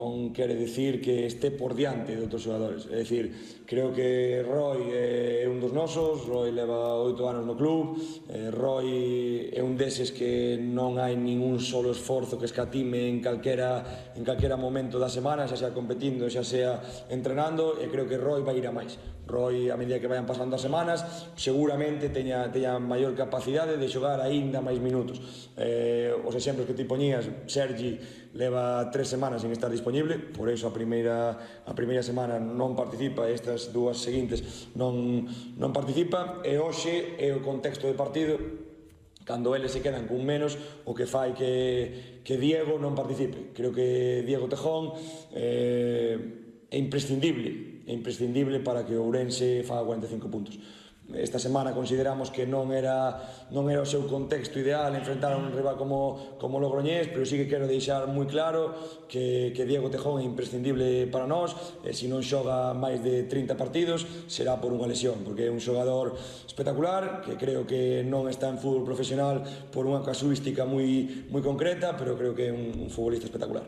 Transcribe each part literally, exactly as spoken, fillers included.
non quere dicir que este por diante de outros xogadores. É dicir, creo que Roy é un dos nosos, Roy leva oito anos no club, eh, Roy é un deses que non hai ningún solo esforzo que escatime en calquera, en calquera momento da semana, xa sea competindo, xa sea entrenando, e creo que Roy vai ir a máis. Roy, a medida que vayan pasando as semanas, seguramente teña, teña maior capacidade de xogar aínda máis minutos. Eh, os exemplos que ti poñías, Sergi leva tres semanas sin estar disponible, por iso a primeira, a primeira semana non participa, estas dúas seguintes non, non participa, e hoxe é o contexto de partido, cando eles se quedan cun menos, o que fai que, que Diego non participe. Creo que Diego Tejón eh, é imprescindible, é imprescindible para que o Ourense faga cuarenta e cinco puntos. Esta semana consideramos que non era, non era o seu contexto ideal enfrentar a un rival como, como Logroñés, pero sí que quero deixar moi claro que, que Diego Tejón é imprescindible para nós, e se non xoga máis de trinta partidos será por unha lesión, porque é un xogador espectacular, que creo que non está en fútbol profesional por unha casuística moi, moi concreta, pero creo que é un, un futbolista espectacular.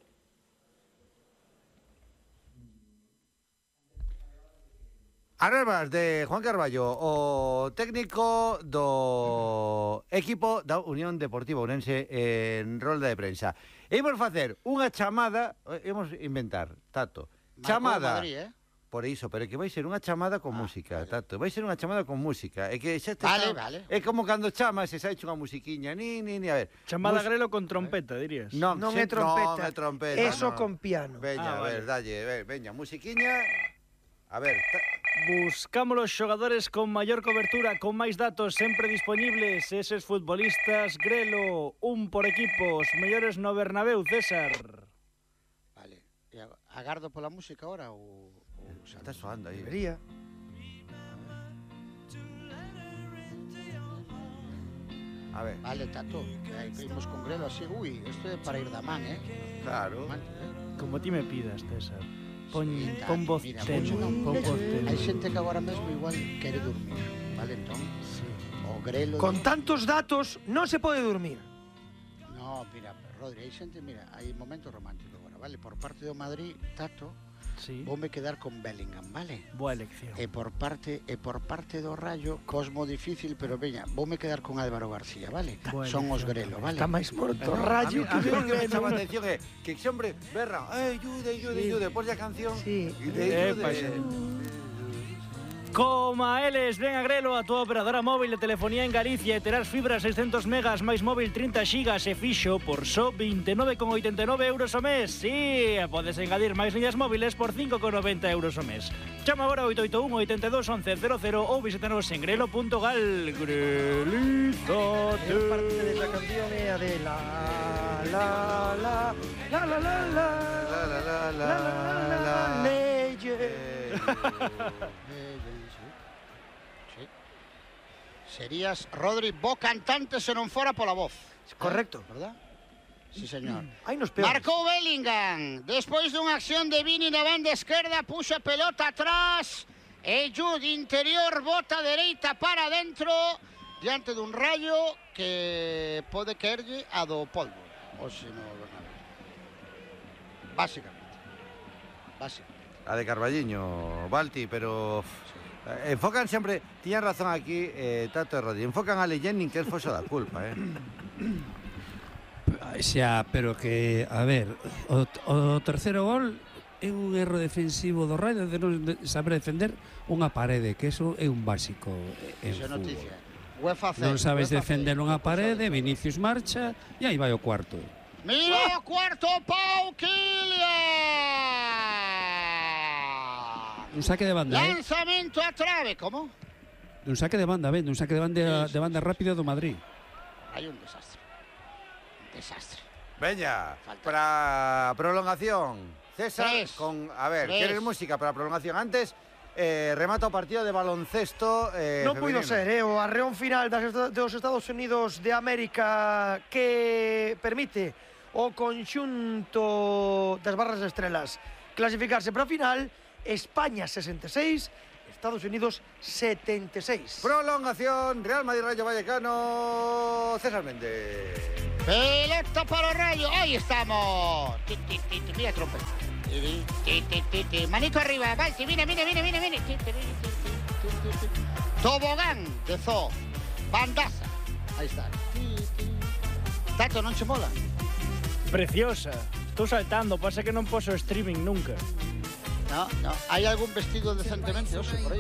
As verbas de Juan Carballo, o técnico do equipo da Unión Deportiva Ourense en rolda de prensa. E imos facer unha chamada, imos inventar, Tato, chamada, Madrid, eh? Por iso, pero é que vai ser unha chamada con ah, música, vale. Tato, vai ser unha chamada con música, é que xa te vale, está, vale. É como cando chamas e saiche unha musiquiña, ni, ni, ni, a ver. Chamada Mus... Grelo con trompeta, dirías. Non, non sí, é trompeta, non é trompeta, eso no. con piano. Veña, ah, a ver, vale. Dalle, veña, musiquiña. A ver, buscamos os xogadores con maior cobertura, con máis datos sempre disponibles, eses futbolistas. Grelo, un por equipo, os mellores no Bernabéu, César. Vale, e agardo pola música ahora ou... ou está soando aí. Debería. A ver. Vale, Tato, que aí imos con Grelo así, ui, isto é para ir da man, eh? Claro. Man, eh? Como ti me pidas, César. Pon, sí, pon voz mira, tenue, pon voz tenue. Hai xente que agora mesmo igual quere dormir, vale, entón? Sí. O Grelo... Con tantos datos non se pode dormir. No, mira, Rodri, hai xente, mira, hai momento romántico agora, vale? Por parte do Madrid, Tato, sí. Voume quedar con Bellingham, vale? Boa elección. E por parte e por parte do Rayo, Cosmo difícil, pero veña, voume quedar con Álvaro García, vale? Boa Son os elección. Grelo, vale? Está máis morto No, Rayo a mí, que a mí, Bellingham. me chama a atención é que ese hombre berra, eh, ayude, ayude, Sí. ayude, despois da canción. Sí. E de Epa, sí. Coma eles, ven a Grelo, a túa operadora móvil de telefonía en Galicia, e terás fibra seiscentos megas máis móvil trinta xigas e fixo por só vinte e nove con oitenta e nove euros ao mes. Si, sí, podes engadir máis líneas móviles por cinco con noventa euros ao mes. Chama agora oito oito un, oito dos, once cero cero ou visítanos en grelo punto gal. Grelizate. En parte de la canción é a de la la la la la la la La la la la la la leye. Serías, Rodri, bo cantante se non fora pola voz. Correcto. Eh, verdad? Sí, señor. Hai nos peores. Marcou Bellingham. Despois dunha acción de Vini na banda esquerda, puxa a pelota atrás. E Jude interior, bota dereita para dentro, diante dun Rayo que pode caerlle a do polvo. O se no Bernabéu. Básicamente. Básicamente. A de Carballiño, Balti, pero... Enfocan sempre, tiñan razón aquí, eh, Tato e Rodri, enfocan a Leyen que é foso da culpa, eh? Xa, pero que, a ver, o, o terceiro gol é un erro defensivo do Rayo de non saber defender unha parede, que eso é un básico en Iso é fútbol. noticia. UEFA C, Non sabes UEFA defender C. unha parede, Vinicius marcha e aí vai o cuarto. Mira o cuarto pau, Kylian! Un saque de banda, eh? Lanzamento a trave, como? Un saque de banda, ben, un saque de banda, de banda rápido do Madrid. Hai un desastre. Un desastre. Veña, Falta. para prolongación. César, Tres. con... A ver, Tres. queres música para prolongación? Antes, eh, remata o partido de baloncesto eh, Non puido ser, eh? O arreón final das, dos Estados Unidos de América que permite o conxunto das barras estrelas clasificarse para a final. España sesenta e seis, Estados Unidos setenta y seis. Prolongación, Real Madrid Rayo Vallecano, César Méndez. Pelota para el Rayo, ahí estamos. Ti, ti, ti, ti, mira trompeta. Ti, ti, ti, ti, ti. Manito arriba, Balti, mira, mira, mira, mira, mira. Ti, ti, ti, ti, ti, ti, ti. Tobogán de Zoo, bandaza. Ahí está. Ti, ti. Tato, non che mola? Preciosa. Estou saltando, pasa que non poso streaming nunca. No, no. Hai algún vestido decentemente, oxe, por aí?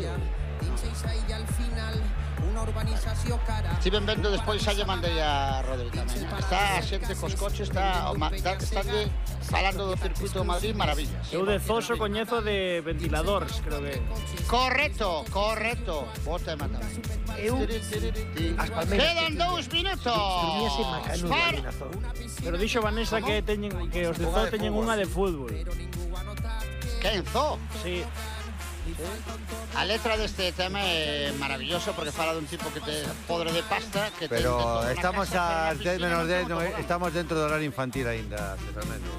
Estiven vendo despois, xa lle mandei a Rodri tamén. Está a xente cos coches, está, están falando do circuito de Madrid, maravillas. Eu de Zoso coñezo de ventiladores, creo que. Correcto, correcto. Bota e mata. Eu, as palmeiras. Quedan dous minutos. Durmiese macanudo Par... ali na zona. Pero dixo Vanessa que teñen que os de Zoo teñen unha de fútbol. Que en Zoo? Sí. A letra deste tema é maravilloso porque fala dun tipo que te podre de pasta que te Pero estamos a dez menos dez, no, estamos dentro do horario infantil aínda, César Méndez.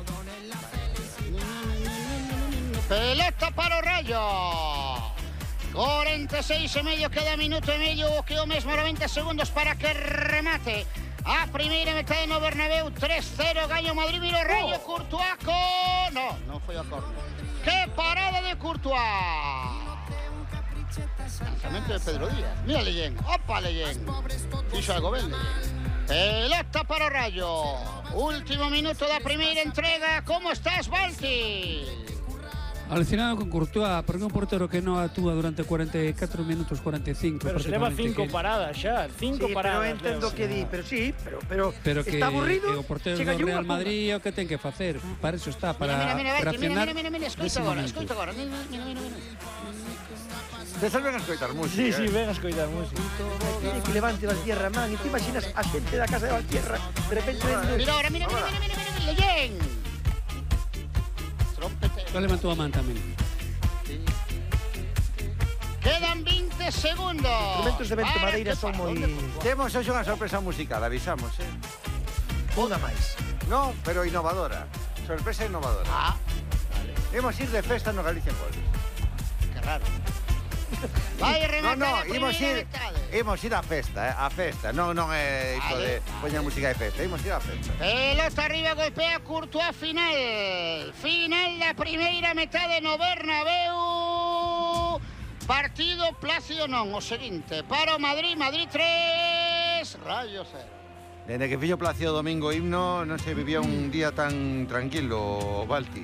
Pelota para o Rayo. cuarenta y seis e medio, queda minuto e medio, o que o mesmo noventa segundos para que remate a primeira metade no Bernabéu. Tres cero, gaño Madrid, mira o Rayo, Courtois con... No, non foi a córner. ¡Qué parada de Courtois! Lanzamento de Pedro Díaz. Mira Leyen, opa Leyen. Fixo algo ben Leyen. Pelota para o Rayo. Último minuto da primeira entrega. Como estás, Balti? Alucinado con Courtois, porque un portero que non actúa durante cuarenta y cuatro minutos, cuarenta y cinco. Pero se leva cinco que... paradas xa, cinco sí, paradas. Pero entendo que di, pero sí, pero, pero, pero que está aburrido. O portero do Real Madrid o que ten que facer, para eso está, para mira, mira, mira, reaccionar. Mira, mira, mira, escoita agora, escoita agora. Mira, mira, mira, mira. César, ven a escoitar música. Sí, sí, ven a escoitar música. Tiene que levante Valtierra, man. E te imaginas a xente da casa de Valtierra de repente vendo... Mira ahora, mira, mira, mira, mira, mira, mira, Leyen. Trompete. Qual levantou a man tamén? Quedan veinte segundos. Instrumentos de vento madeira son moi... Temos hoxe unha sorpresa musical, avisamos, eh? Unha máis. No, pero innovadora. Sorpresa innovadora. Ah, Imos ir de festa no Galicia Goles. que raro. Vai No, rematar no, a imos primeira ir, metade. imos ir a festa, eh? A festa. Non, non é isto Vale, de vale. poñer música de festa. Imos ir a festa. Pelota arriba, golpea Courtois, final. Final da primeira metade no Bernabéu. Partido plácido non, o seguinte. Para o Madrid, Madrid tres, Rayo cero. Dende que fixo Plácido domingo himno, non se vivía un día tan tranquilo, Balti.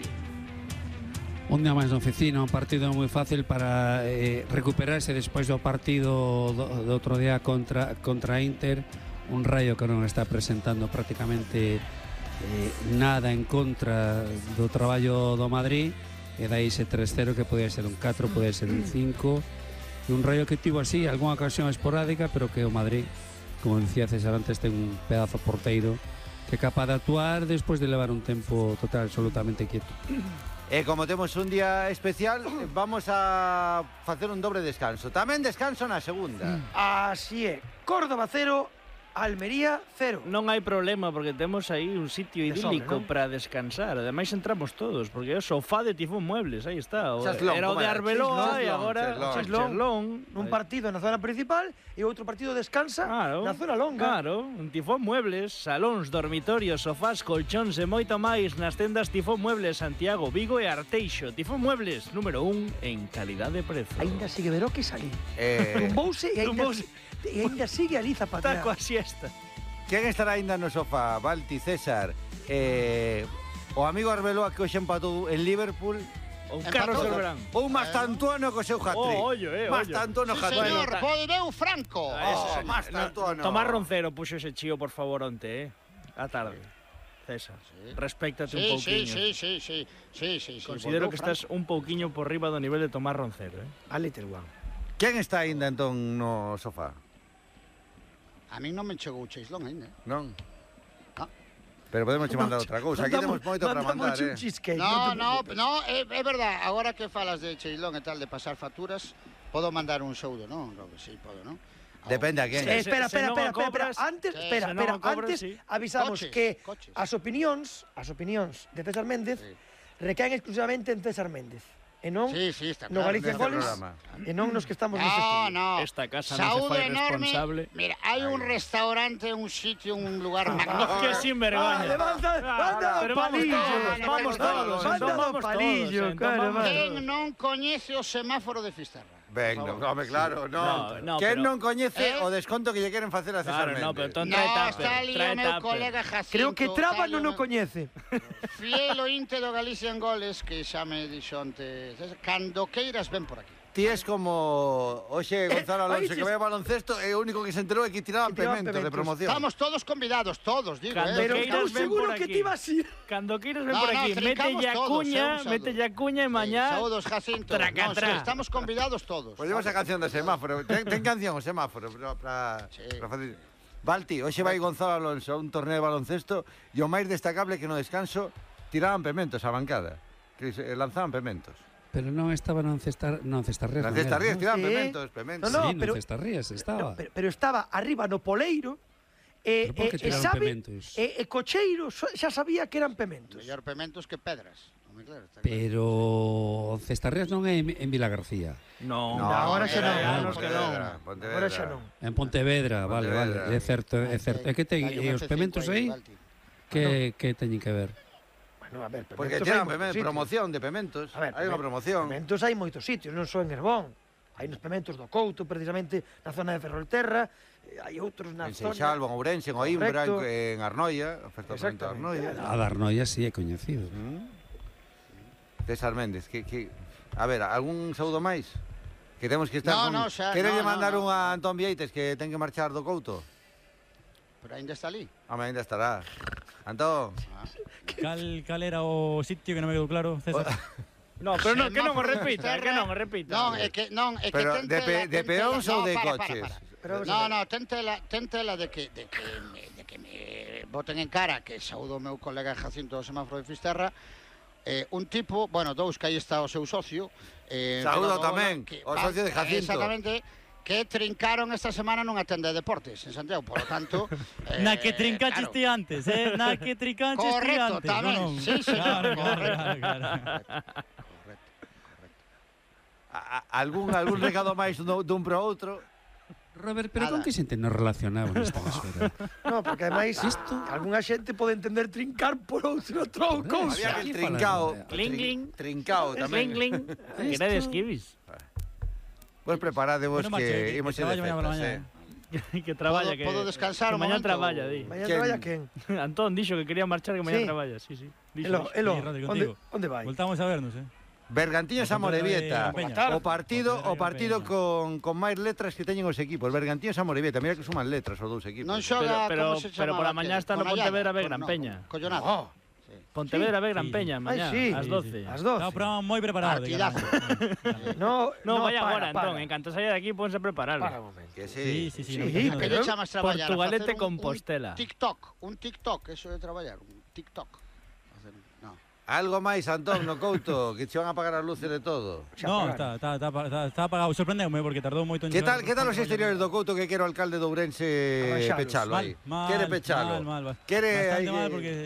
Un día máis na oficina, un partido moi fácil para eh, recuperarse despois do partido do, do outro día contra, contra Inter. Un Rayo que non está presentando prácticamente eh, nada en contra do traballo do Madrid. E dai ese tres cero que podía ser un catro, podía ser un cinco. E un Rayo que tivo así, algunha ocasión esporádica, pero que o Madrid, como dicía César antes, ten un pedazo porteiro que é capaz de actuar despois de levar un tempo total absolutamente quieto. E como temos un día especial, vamos a facer un dobre descanso. Tamén descanso na segunda. Así é. Córdoba cero, Almería cero. Non hai problema porque temos aí un sitio De idílico sobre, non? para descansar. Ademais entramos todos, porque é o sofá de Tifón Muebles, aí está. O- Chaslón, Era o como de era? Arbeloa e Chaslón, agora Chaslón. Chaslón. Un partido na zona principal e outro partido descansa Claro, na zona longa. Claro, en Tifón Muebles, salóns, dormitorios, sofás, colchóns e moito máis nas tendas Tifón Muebles Santiago, Vigo e Arteixo. Tifón Muebles, número un en calidad de prezo. Ainda sigue Veró que salí. Eh, Tumbouse e ainda, Tumbouse. e ainda sigue ali Está zapateando. coa siesta. Quen estará aínda no sofá? Balti, César, eh, o amigo Arbeloa que hoxe empatou en Liverpool, O Empatou. Carlos Alberán. ou Mastantuono co seu hat-trick. Oh, ollo, eh, ollo. Mastantuono Sí, hat-trick. señor, ta- volveu Franco. Ah, ese Oh, señor. Mastantuono. Tomás Roncero puxo ese chío, por favor, onte, eh? A tarde. César, respéctate un Sí, sí, pouquiño. sí, sí, sí, sí, sí, sí. Considero volveu que Franco. estás un pouquiño por riba do nivel de Tomás Roncero, eh? A little one. Quen está aínda entón no sofá? A mí non me chegou o Cheislón ainda. Non? No. Pero podemos che mandar outra cousa. Aquí temos moito para mandar, un eh. cheesecake, No, te no, preocupes. no, é, é verdad. Agora que falas de Cheislón e tal, de pasar facturas, podo mandar un xoudo, non? Creo que sí, podo, non? Depende a quen. Eh, Se- espera, se espera, non espera, a espera, cobras, espera. Antes, se espera, non espera, a cobras, antes sí. avisamos Coches, que coches. as opinións, as opinións de César Méndez Sí. recaen exclusivamente en César Méndez. e non Sí, sí, está no claro. Galicia neste Goles, programa. e non nos que estamos neste No, estudio. no. Esta casa non se Saúde fai enorme. responsable. Mira, hai un restaurante, un sitio, un lugar magnífico. Que sin vergoña. Vale, manda, manda do Pero vamos palillo. todos, vamos todos, Manda entón do vamos todos, palillo, entón cara, vamos vale. Quen non coñece o semáforo de Fisterra? Ben, no, home, claro, no. No, no, Quen pero- non coñece Eh? o desconto que lle queren facer a César Claro, no, pero Méndez? entón No, trae tupper, está ali o trae meu tupper. colega Jacinto. Creo que Traba está ali non o o meu coñece. Fiel ointe do Galicia en Goles, que xa me dixo antes. Cando queiras, ven por aquí. Ti es como hoxe Gonzalo Eh, Alonso aí que vai a baloncesto e o único que se enterou é que tiraban Que tiraban pementos de pementos. promoción. Estamos todos convidados, todos, digo, Cando eh. Pero queiras, estou ven seguro por que aquí. ti vas ir. Cando queiras ven No, por no, aquí, trincamos mételle a todos, cuña, eh, un mételle a cuña e Sí, mañá. saúdos, Jacinto. Tracatrá. No, sí, estamos convidados todos. Poñemos a canción do semáforo. Ten, ten canción o semáforo para para Sí. para facer. Balti, hoxe vai Gonzalo Alonso a un torneo de baloncesto e o máis destacable que no descanso tiraban pementos á bancada. Que se lanzaban pementos. Pero non estaba non cestar, non cestarrías. Nas cestarrías tiraban Sí. pementos, pementos. No, no, sí, pero- non cestarrías, estaba. No, pero, pero estaba arriba no poleiro e, Pero por que e, e tiraron sabe, pementos? e, e Cocheiro so- xa sabía que eran pementos. Mellor pementos que pedras. Home, claro, está claro. Pero cestarrías non é en, en Vila García. No, No, agora xa non. Hai anos que non. Pontevedra. Agora xa non. En Pontevedra, vale, Pontevedra. vale. É certo, é certo. É que ten Hai un e os F cinco pementos aí Balti. que que teñen que ver. Bueno, a ver, Porque pementos tiraban hai moitos pementos, sitios. promoción de pementos. A ver, Hai unha pemen- promoción. Pementos hai moitos sitios, non só en Herbón. Hai nos pementos do Couto, precisamente na zona de Ferrolterra, e hai outros na En zona... Seixalbo, en Ourense, en Oimbra, Correcto. en, en Arnoia, ofertamento de Exactamente. Arnoia. A Darnoia sí é coñecido. César Méndez, que, que... A ver, algún saúdo máis? Que temos que estar No, con... no, xa, Queres no, no, mandar no. un a Antón Vieites que ten que marchar do Couto? Pero ainda está ali. Home, ainda estará. Antón, Cal, cal era o sitio que non me quedou claro, César? No, pero non, que non o Semáforo de repita, Fisterra. que non o repita. Non, é que non, é que pero ten de, tela, pe, de ten peóns tela- ou no, de para, coches? para, para. Pero vamos a No, ver. no, ten tela, ten tela de que de que me, de que me boten en cara que saúdo o meu colega Jacinto do semáforo de Fisterra. Eh, un tipo, bueno, dous que aí está o seu socio. Eh, Saúdo pero, tamén, que- o socio de Jacinto. Exactamente, que trincaron esta semana nunha tenda de deportes en Santiago, por lo tanto... eh, Na que trincaches claro. ti antes, eh? Na que trincaches ti Correcto, antes. tamén. non, non. Sí, señor, Claro, claro, correcto. claro, claro. Correcto, correcto. A, a, algún, algún recado máis dun, dun pro outro? Robert, pero Nada. con que xente nos relacionaban nesta esfera? No, porque ademais Isto? algunha xente pode entender trincar por outro outra cousa. Había Aquí aquel trincao. falando, Cling, cling. Trincao tamén. Cling, cling. Que era de esquibis. Pois preparadevos Bueno, macho, que que- imos que ir de traballo mañá por la festas, eh. mañá. Que traballa, Podo- que... podo descansar que un mañá momento? traballa, di. Mañá ¿Quién? traballa quen? Antón dixo que quería marchar, que mañá Sí. traballa, sí, sí. Dixo, Elo, dixo. elo, Sí, Rodri, onde, contigo. onde vai? Voltamos a vernos, eh? Bergantiños a Con Morevieta. Peña. O partido, o Con partido Peña. con, con máis letras que teñen os equipos. Bergantiños a Morevieta. Mira que suman letras os dous equipos. Non xoga, Pero- como se pero chamaba por la aquel? mañá está no Conallada, Pontevedra, ve con- Gran no, Peña. Collonada. Oh, Pontevedra ve Gran Sí. Peña, mañá, sí. ás Sí, doce. sí. Ás Estaba doce. un programa moi preparado. de Partidazo. cara. No, No, vaya para, agora, para. Antón, en canto saia de aquí, ponse a prepararlo. Para un momento. Que Sí, sí. sí, sí. Sí, no, sí, no, Que pero- lle chamas traballar? Portugalete A facer un- Compostela. Un TikTok, un TikTok, eso de traballar, un TikTok. Hacer un- No. Algo máis, Antón, no Couto, que che van a apagar as luces de todo. Xa No, pagaron. está, está, está, está, está apagado. Sorprendeume porque tardou moito en Que tal, chegar. que tal os exteriores do Couto que quere o alcalde de Ourense Arranxalos. pechalo Mal, aí? mal, Quere pechalo. Mal, mal, mal. Quere Bastante aí mal que- porque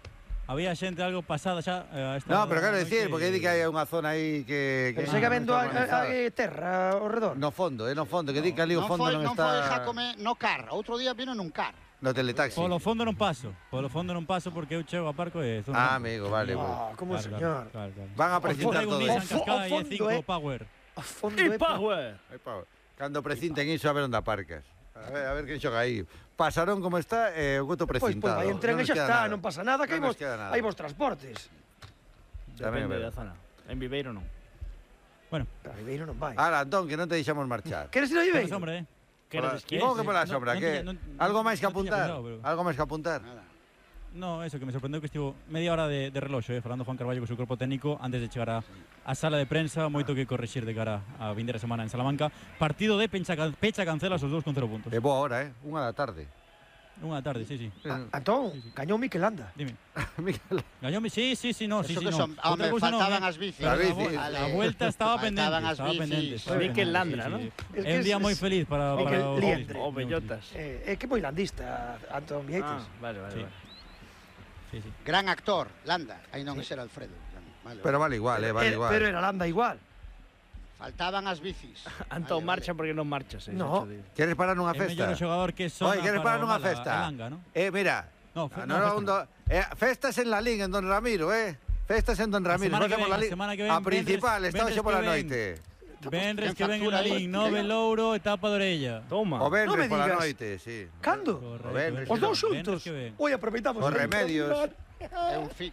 había xente algo pasada xa. eh, a esta No, pero quero noite dicir, porque di que hai unha zona aí que... que Pero segue habendo non a, está a, organizada. a terra ao redor. No fondo, eh, no fondo, que di que ali o Non fondo foi, non non foi está... Jacome no car, outro día vino nun car. No teletaxi. Polo fondo non paso. Polo fondo non paso porque eu chego a parco e zona. Ah, amigo, vale. pues. Ah, como un Claro, señor. claro, claro, claro. Van a fondo precintar hai un todo Nissan iso. Ao Qashqai fondo, e cinco eh. Power. A fondo E é power. Ai, pavo. Cando precinten iso, a ver onde aparcas. A ver, a ver quen xoga aí. Pasarón como está, e eh, o Couto Pois, pois precintado. vai en tren Non e nos xa queda está, nada. non pasa nada, que hai Non nos vos, queda nada. hai vos transportes. Tamén é Depende da verdade. zona. En Viveiro non. Bueno, Pero a Ribeiro non vai. Ala, Antón, que non te deixamos marchar. Queres ir a por Ribeiro? sombra, eh. Que era Pola- de esquí. Como que pola No, sombra? non que? tiña- non- Algo máis que non tiña apuntar? pensado, pero- Algo máis que apuntar? Nada. No, eso, que me sorprendeu que estivo media hora de, de reloxo, eh, falando Juan Carballo co seu corpo técnico antes de chegar a, a sala de prensa, moito que correxir de cara a vindeira semana en Salamanca. Partido de Pencha, Pecha cancela os dous con cero puntos. É boa hora, eh? Unha da tarde. Unha tarde, sí, sí. A- Antón, gañou Miquel Landa. Dime. Miguel, Gañoume, sí, sí, sí, no, sí, Eso sí, que no. son, home, Outra cousa non, faltaban eh. as bicis. Pero As a bicis. vu- Vale. A vuelta estaba pendente, Faltaban as estaba bicis. pendente. estaba Miquel pendente, Landra, sí, ¿no? sí. Es que É un día es- moi feliz para, Miquel para o Liendre. ciclismo. O bellotas. Eh, é que moi landista, Antón Vieites. Ah, vale, vale, Sí. vale. Sí, sí. Gran actor, Landa. Aí non, ese era Alfredo. Vale, Pero vale igual, eh, vale Eh, igual. Pero en Aranda igual. Faltaban as bicis. Antón, Vale, marcha porque non marchas. eh, No. xa te digo. Queres parar nunha É mellor festa? o xogador que sona Oi, queres parar para o nunha Málaga, festa? Elanga, ¿no? Eh, mira. No, fe- no, no, no, festa un do- eh, festas en la Liga, en Don Ramiro, eh. Festas en Don Ramiro. semana Nos que vemos ven, la a Liga. semana que ven, A principal, vendres- está hoxe vendres pola que ven. noite. Venres que ven en factura la aí, Lin, nove Miguel. louro e tapa de orella. Toma. O Non me Vendres pola digas. noite, sí. Cando? Correcto, Venres, Os dous Venres xuntos. que ven. Oi, aproveitamos. Os remedios. É un fit.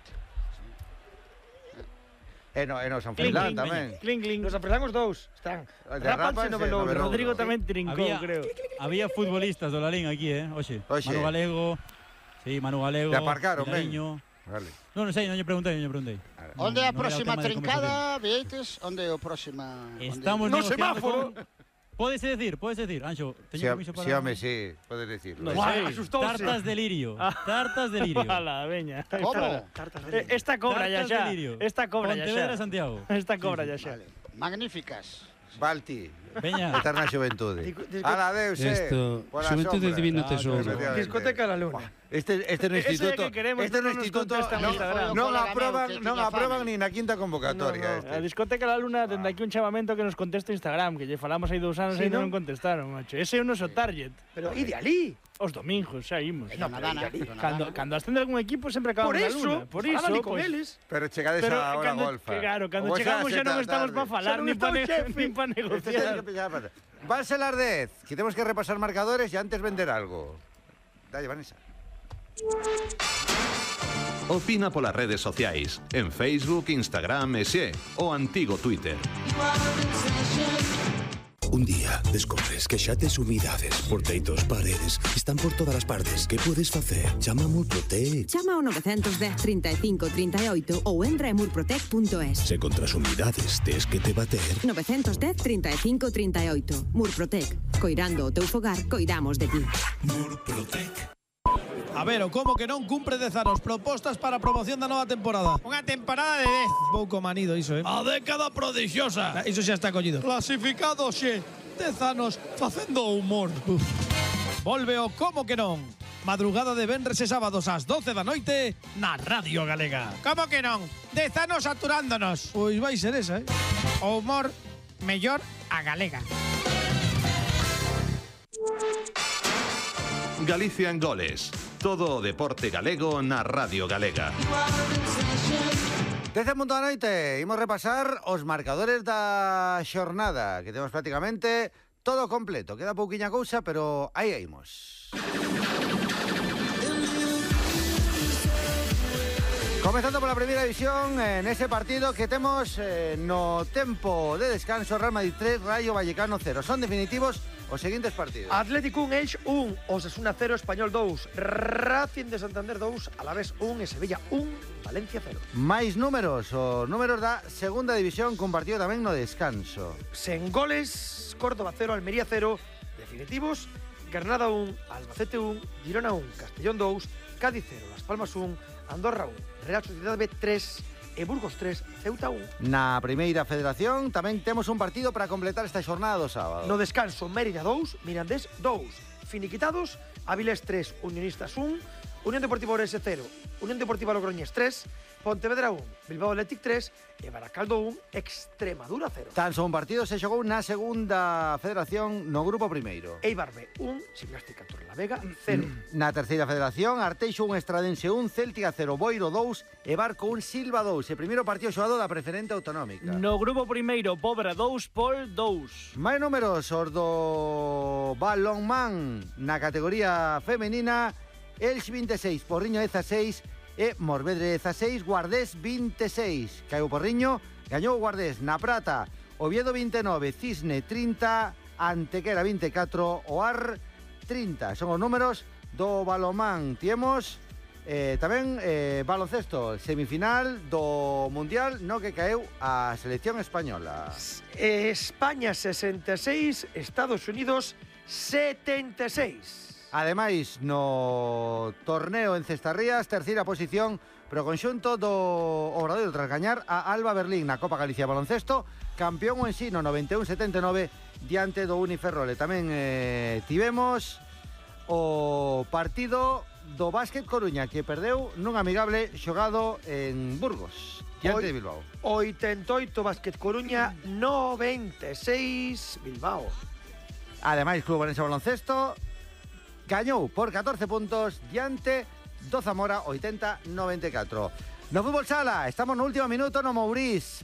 E no, e no San Cling, Fernán cling, tamén. Cling, cling. Nos aprezan os dous. Están. Derrápanse, Rápanse no velouro. no velouro. Rodrigo tamén trincou, Había, creo. había futbolistas do Lalín aquí, eh, oxe. Oxe. Manu Galego. Sí, Manu Galego. Te aparcaron, ben. Vilariño. Vale. Non, non sei, non lle preguntei, non lle preguntei. Onde é a Non era o próxima tema de trincada, Vieites? Onde é o próxima? Estamos No negociando semáforo. con... Pódese decir, pódese decir, Anxo, Sí, teño permiso para... sí, home, sí, podes decirlo. No eh. Guau, sei. asustouse. Tartas de lirio, tartas de lirio. Ala, veña. Como? Tartas de Eh, Esta cobra ya Tartas de xa. lirio. Esta cobra ya Pontevedra, xa. Santiago. Esta cobra ya xa. Vale. Magníficas. Balti, Veña, eterna xuventude. Disco- disco- Ala, Deus, eh. Esto, Pola Xuventude sombra. Divino Ah, Tesoro. efectivamente. Discoteca la Luna. Este, este no Ese é instituto, que queremos, este no non nos instituto contestan non, no Instagram. non Colega aprueban, meu, que non tiña aprueban fame. ni na quinta convocatoria No, no. A este. discoteca La Luna, dende aquí un chamamento que nos conteste Instagram, que lle falamos hai dous anos Sí, e non non? contestaron, macho. Ese é o noso target. Pero ide ali. Os domingos, xa imos. No, pero Nadana, ide ali. Nadana. Cando, cando ascende algún equipo sempre acabamos Por na eso, Luna. Por iso, falaban con pois, eles. Pero chegades Pero a hora cando, golfa. que claro, cando O vos chegamos xa xa non sete da estamos tarde. para falar, Xa non nin está para o xefe. nin pa Este ten que negociar. empezar a- Vanse las dez, que temos que repasar marcadores e antes vender algo. Dalle, Vanessa. Opina polas redes sociais, en Facebook, Instagram e xe, o antigo Twitter. Un día descobres que xa tes humidades por teitos, paredes, están por todas as partes. Que podes facer? Chama a Murprotec. Chama ao nove dez, trinta e cinco, trinta e oito ou entra en murprotec punto es. Se contra as humidades tes que te bater. nove dez, trinta e cinco, trinta e oito. Murprotec. Coirando o teu fogar, coidamos de ti. Murprotec. A ver, o como que non cumpre dez anos. Propostas para a promoción da nova temporada. Unha temporada de dez. Pouco manido iso, eh? A década prodixiosa. Iso xa está collido. Clasificado xe. dez anos facendo humor. Uf. Volve o como que non. Madrugada de venres e sábados ás doce da noite na Radio Galega. Como que non? dez anos saturándonos. Pois vai ser esa, eh? O humor mellor a galega. Galicia en goles. Todo o deporte galego na Radio Galega. Dez en punto da noite, imos repasar os marcadores da xornada, que temos prácticamente todo completo. Queda pouquiña cousa, pero aí imos. Comezando pola primeira división, en ese partido que temos eh, no tempo de descanso, Real Madrid tres, Rayo Vallecano cero. Son definitivos os seguintes partidos. Atlético un, Elx un, Osasuna cero, Español dous, Racing de Santander dous, Alavés un e Sevilla un, Valencia cero. Máis números, os números da segunda división con partido tamén no descanso. Sen goles, Córdoba cero, Almería cero, definitivos, Granada un, Albacete un, Girona un, Castellón dous, Cádiz cero, Las Palmas un, Andorra un, Real Sociedad B tres e Burgos tres, Ceuta un. Na primeira federación tamén temos un partido para completar esta xornada do sábado. No descanso, Mérida dous, Mirandés dous, finiquitados, Avilés tres, Unionistas un, Unión Deportiva Ourense cero, Unión Deportiva Logroñés tres, Pontevedra un, Bilbao Athletic tres e Baracaldo un, Extremadura cero. Tan só un partido se xogou na segunda federación no grupo primeiro. Eibar B un, Gimnástica Torrelavega cero. Na terceira federación, Arteixo un, Estradense un, Céltica cero, Boiro dous e Barco un, Silva dous. E primeiro partido xogado da preferente autonómica. No grupo primeiro, Pobra dous, Pol dous. Máis números, os do balonmán na categoría femenina, Elx veintiséis, Porriño dezaseis e Morvedre dezaseis, Guardés veintiséis. Caeu Porriño, gañou Guardés. Na prata, Oviedo veintinueve, Cisne trinta, Antequera veinticuatro, Oar trinta. Son os números do balonmán. Tiemos eh, tamén eh, baloncesto, semifinal do Mundial no que caeu a selección española. España sesenta e seis, Estados Unidos setenta e seis. Ademais, no torneo en Cestarrías, terceira posición pro conxunto do Obradoiro tras gañar a Alba Berlín na Copa Galicia Baloncesto, campeón o ensino noventa e un setenta e nove diante do Uniferrole. Tamén eh, tivemos o partido do Básquet Coruña, que perdeu nun amigable xogado en Burgos. diante de Bilbao. oitenta y ocho Básquet Coruña, noventa y seis Bilbao. Ademais, Club Orense Baloncesto gañou por catorce puntos diante do Zamora oitenta noventa e catro. No fútbol sala, estamos no último minuto no Mouriz.